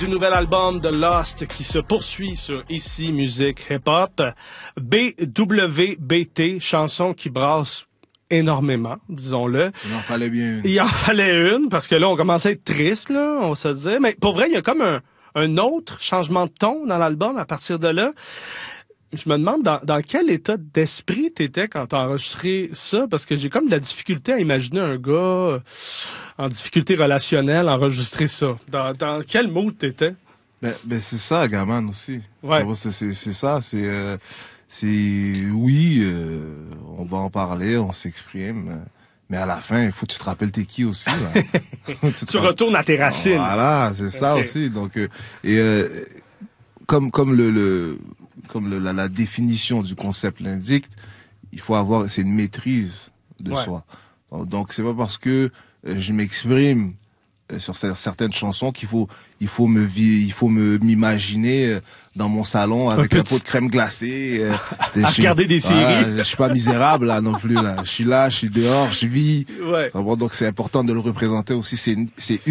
Du nouvel album de Lost qui se poursuit sur Ici Musique Hip Hop. BWBT, chanson qui brasse énormément, disons-le. Il en fallait bien une. Il en fallait une, parce que là, on commençait à être triste, là, on se disait. Mais pour vrai, il y a comme un autre changement de ton dans l'album à partir de là. Je me demande dans quel état d'esprit t'étais quand t'as enregistré ça, parce que j'ai comme de la difficulté à imaginer un gars en difficulté relationnelle enregistrer ça. Dans quel mood t'étais? Ben c'est ça, Gaman aussi. Ouais. C'est ça, oui, on va en parler, on s'exprime, mais à la fin, il faut que tu te rappelles t'es qui aussi. Là. Tu retournes à tes racines. Voilà, c'est ça aussi. Donc comme la définition du concept l'indique, il faut avoir, c'est une maîtrise de soi. Donc c'est pas parce que je m'exprime sur certaines chansons qu'il faut m'imaginer dans mon salon avec un pot de crème glacée, à regarder des séries. Voilà, je suis pas misérable là non plus là. Je suis dehors, je vis. Ouais. Donc c'est important de le représenter aussi. C'est